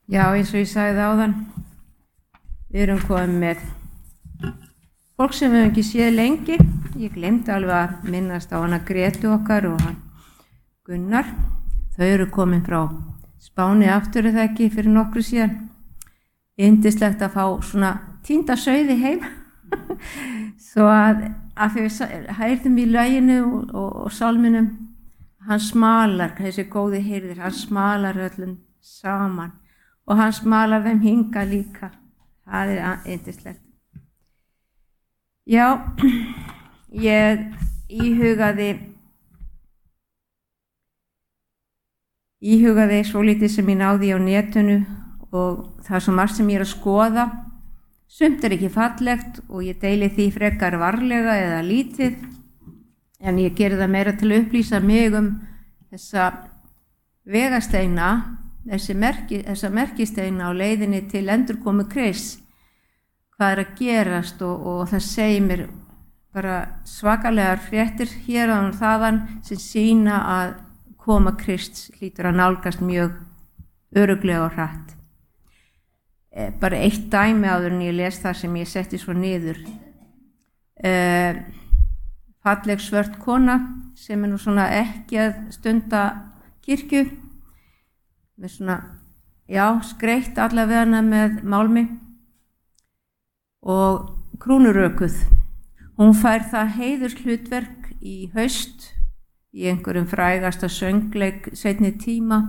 Já, eins og ég sagði áðan, við erum komið með fólk sem við höfum ekki séð lengi. Ég glemdi alveg að minnast á hana Gretu okkar og hann Gunnar. Þau eru komin frá Spáni aftur eða ekki fyrir nokkru síðan. Yndislegt að fá svona týnda sauði heim. Svo að við heyrðum í laginu og sálminum, hann smalar, þessi góði heyrðir, hann smalar öllum saman og hann smalar þeim hinga líka. Það er yndislegt. Já, ég íhugaði svolítið sem ég náði á netinu og það er svo margt sem ég er að skoða. Sumt er ekki fallegt og ég deili því frekar varlega eða lítið, en ég geri það meira til að upplýsa mig þessa vegasteina, þessa merkisteina á leiðinni til endurkomu Krists, hvað er að gerast og það segir mér bara svakalegar fréttir hér og þaðan sem sýna að koma Krists hlýtur að nálgast mjög örugglega og hratt. Bara eitt dæmi áður en ég les það sem ég setti svo niður. Falleg svört kona sem er nú svona ekki að stunda kirkju með svona, já, skreitt allavega hana með málmi og krúnurökuð. Hún fær það heiðurshlutverk í haust í einhverjum frægasta söngleik seinni tíma,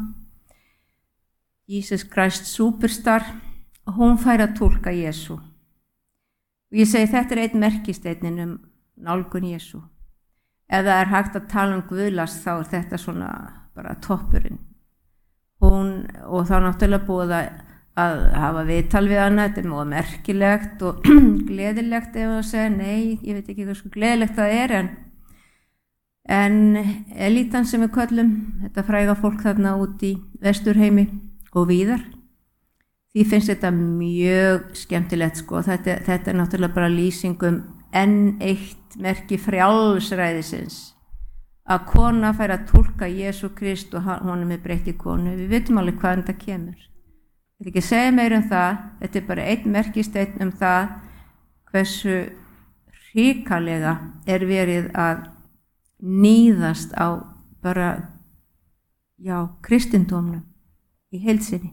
Jesus Christ Superstar, og hún fær að túlka Jesú. Og ég segi þetta er einn merkisteinn nálgun Jesú. Ef það er hægt að tala guðlast þá er þetta svona bara toppurinn. Og þá náttúrulega búið að hafa viðtal við hana, þetta er mjög merkilegt og gleðilegt ef að segja, nei, ég veit ekki hvað sko gleðilegt það er, en elítan sem við köllum, þetta fræga fólk þarna út í Vesturheimi og víðar, því finnst þetta mjög skemmtilegt sko. Þetta er náttúrulega bara lýsingum enn eitt merki frjálsræðisins, að kona fær að túlka Jesú Krist og honum er breytt í konu. Við vitum alveg hvaðan þetta kemur. Ég vil ekki segja meira það, þetta er bara einn merkisteinn það hversu hrikalega er verið að níðast á bara, já, kristindómnum í heild sinni.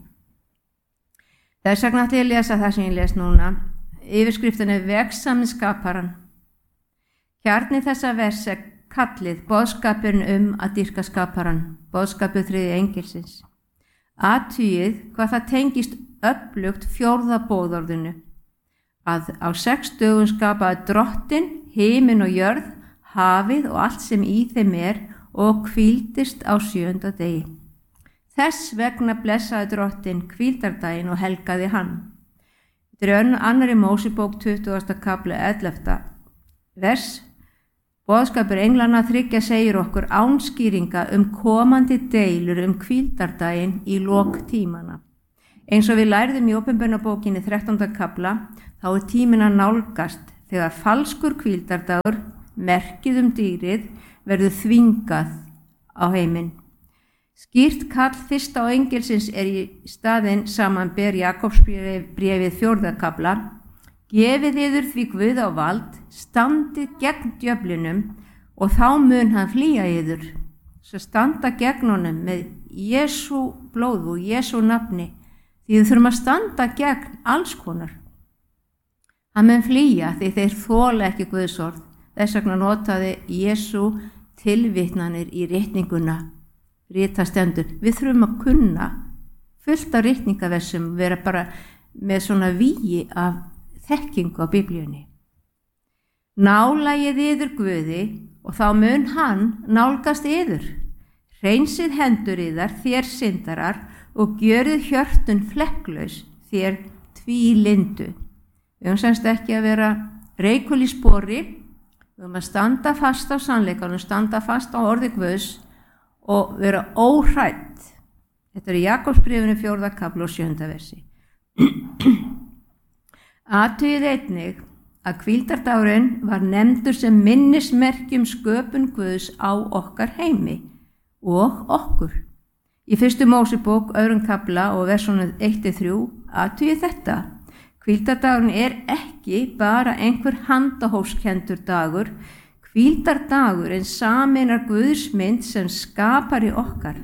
Þess vegna ætla ég að lesa það sem ég les núna. Yfirskriftin er Vegsami skaparan. Kjarni þessa vers er kallið boðskapurinn að dýrka skaparan, boðskapur þriðja engilsins. Athugið hvað það tengist öflugt fjórða boðorðinu, að á 6 dögum skapaði Drottinn himinn og jörð, hafið og allt sem í þeim er og hvíldist á 7. degi. Þess vegna blessaði Drottinn hvíldardaginn og helgaði hann. Þetta er annarri Mósebók 20. kafli 11. vers. Boðskapur englanna 3 segir okkur ánskýringa komandi deilur hvíldardaginn í lok tímana. Eins og við lærðum í Opinberunarbókinni 13. kafla, þá er tíminn að nálgast þegar falskur hvíldardagur, merkið dýrið, verður þvingað á heiminn. Skýrt kall fyrsta á engilsins er í staðinn samanber Jakobsbréfið 4. kafla. Gefið yður því Guð á vald, standið gegn djöflinum og þá mun hann flýja yður. Svo standa gegn honum með Jesú blóð og Jesú nafni, því við þurfum að standa gegn alls konar. Hann mun flýja því þeir þola ekki Guðs orð. Þess vegna notaði Jesú tilvitnanir í ritninguna. Ritastendur. Við þurfum að kunna fullt af ritningaversum, vera bara með svona vígi af þekkingu á Biblíunni. Nálagið yður Guði og þá mun hann nálgast yður. Hreinsið hendur yðar þér syndarar og gjörið hjörtun flekklaus þér tvílindu. Við höfum semst ekki að vera reikul í spori, við höfum að standa fast á sannleikanum, standa fast á orði Guðs og vera óhrædd. Þetta er í Jakobsbréfinu 4. kafla og 7. versi. Athugið einnig að hvíldardagurinn var nefndur sem minnismerki sköpun Guðs á okkar heimi og okkur. Í 1. Mósebók 2. kafla og versunum 1-3 athugið þetta. Hvíldardagurinn er ekki bara einhver handahófskendur dagur. Hvíldardagurinn sameinar Guðs mynd sem skapari okkar.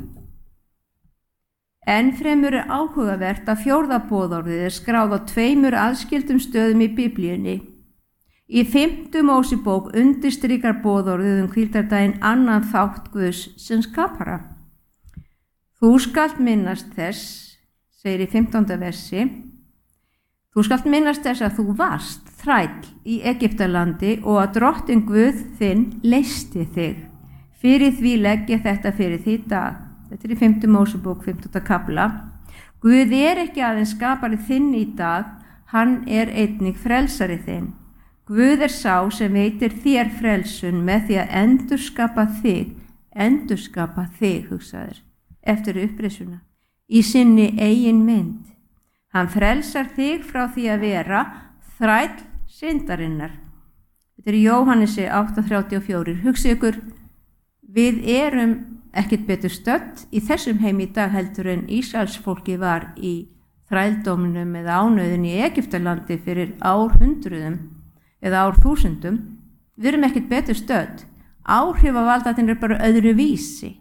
Ennfremur er áhugavert að 4. boðorðið er skráð á 2 aðskildum stöðum í Biblíunni. Í 5. Mósebók undirstrikar boðorðið hvíldardaginn annan þátt Guðs sem skapara. Þú skalt minnast þess, segir í 15. versi, þú skalt minnast þess að þú varst þræll í Egyptalandi og að Drottinn Guð þinn leysti þig. Fyrir því legg ég þetta fyrir því dag. Þetta er í 5. Mósebók 15. kafla. Guð er ekki aðeins skapari þinn í dag, hann er einnig frelsari þinn. Guð er sá sem veitir þér frelsun með því að endurskapa þig, hugsaður, eftir upprisuna, í sinni eigin mynd. Hann frelsar þig frá því að vera þræll syndarinnar. Þetta er í Jóhannesi 8:34. Hugsið ykkur, við erum ekkert betur stödd í þessum heim í dag heldur en Ísraelsfólki var í þrældóminum eða ánauðin í Egyptalandi fyrir árhundruðum eða árþúsundum. Við erum ekkert betur stödd. Áhrifavaldarnir er bara öðru vísi.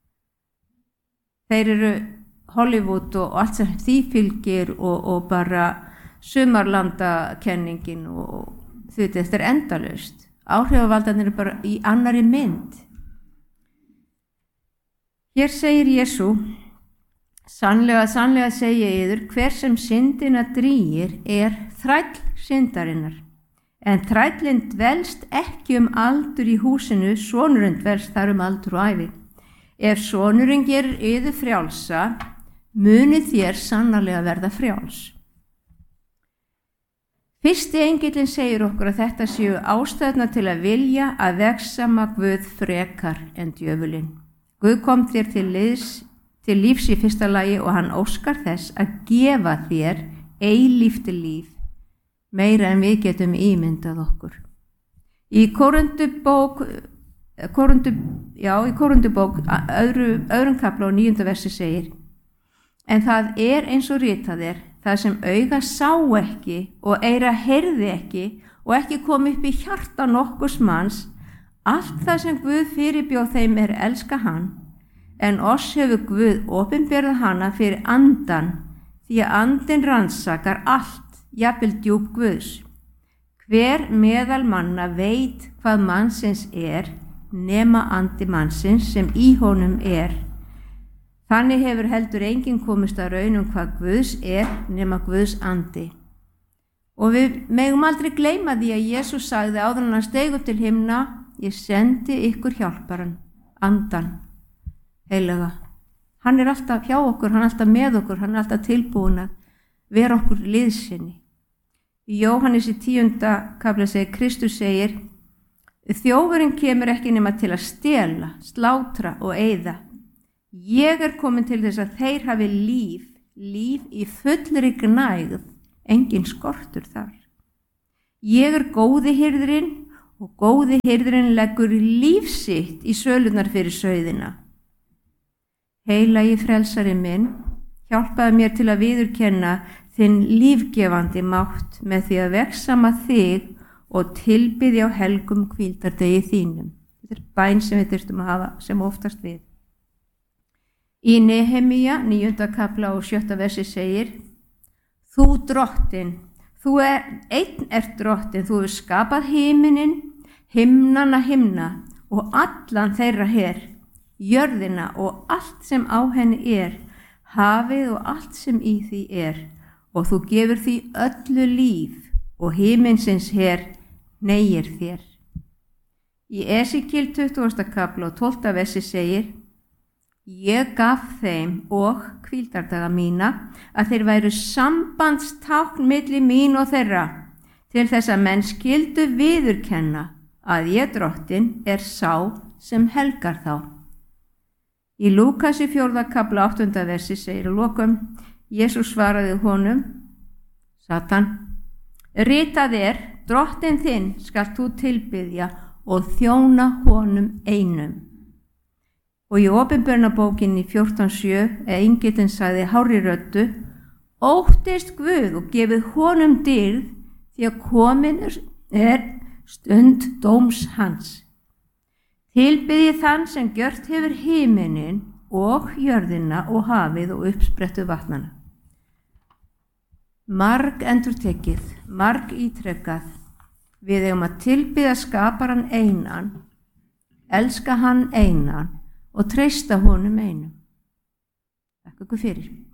Þeir eru Hollywood og allt sem því fylgir og bara sumarlandakenningin og þetta er endalaust. Áhrifavaldarnir er bara í annarri mynd. Hér segir Jesú, sannlega segi ég yður, hver sem syndina drýgir er þræll syndarinnar. En þrællinn dvelst ekki aldur í húsinu, sonurinn dvelst þar aldur og ævi. Ef sonurinn gerir yður frjálsa, munið þér sannarlega verða frjáls. Fyrsti engillinn segir okkur að þetta séu ástæðuna til að vilja að vegsama Guð frekar en djöfulinn. Guð kom þér til lífs í fyrsta lagi og hann óskar þess að gefa þér eilíft líf, meira en við getum ímyndað okkur. Í Korintubók, öðrum kafla og 9. versi segir, en það er eins og ritað er, það sem auga sá ekki og eyra heyrði ekki og ekki kom upp í hjarta nokkurs manns, allt það sem Guð fyrirbjóð þeim er elska hann, en oss hefur Guð opinberað hana fyrir andan, því að andinn rannsakar allt, jafnvel djúp Guðs. Hver meðal manna veit hvað mannsins er, nema andi mannsins sem í honum er. Þannig hefur heldur enginn komist að raun hvað Guðs er nema Guðs andi. Og við megum aldrei gleyma því að Jesús sagði áður en hann steig upp til himna, ég sendi ykkur hjálparan, andan, heilaga. Hann er alltaf hjá okkur, hann er alltaf með okkur, hann er alltaf tilbúin að vera okkur liðsinni. Í Jóhannesi 10. kafla segir, Kristus segir, þjófurinn kemur ekki nema til að stela, slátra og eyða. Ég er komin til þess að þeir hafi líf í fullri gnægð, engin skortur þar. Ég er góði hirðirinn og góði hirðirinn leggur líf sitt í sölurnar fyrir sauðina. Heilagi frelsari minn, hjálpaði mér til að viðurkenna þinn lífgefandi mátt með því að vegsama þig og tilbiðja á helgum hvíldardegi þínum. Þetta er bæn sem við þurftum að hafa sem oftast við. Í Nehemía 9. kafla og 7. versi segir, þú drottinn, þú einn ert drottinn, þú hefur skapað himinin, himnana himna og allan þeirra her, jörðina og allt sem á henni er, hafið og allt sem í því er, og þú gefur því öllu líf og himinsins her hneigir þér. Í Esekíel 20. kafla og 12. versi segir, ég gaf þeim og hvíldardaga mína að þeir væru sambandstákn milli mín og þeirra til þess að menn skyldu viðurkenna að ég drottinn er sá sem helgar þá. Í Lúkasi 4. kafla 8. versi segir að lokum, Jesús svaraði honum, Satan, ritað er, drottinn þinn skalt þú tilbiðja og þjóna honum einum. Og í Opinberunarbókinni 14:7 engillinn sagði hárri röddu: óttist Guð og gefið honum dýrð, því að komin er stund dóms hans. Tilbiðið þann sem gjört hefur himinin og jörðina og hafið og uppsprettu vatnana. Marg endurtekið, marg ítrekað, við eigum að tilbiðja skaparann einan, elska hann einan og treysta honum einum. Takk ykkur fyrir.